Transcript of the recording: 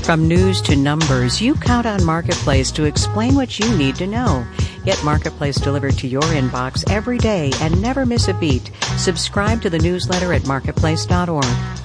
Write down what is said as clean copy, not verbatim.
From news to numbers, you count on Marketplace to explain what you need to know. Get Marketplace delivered to your inbox every day and never miss a beat. Subscribe to the newsletter at marketplace.org.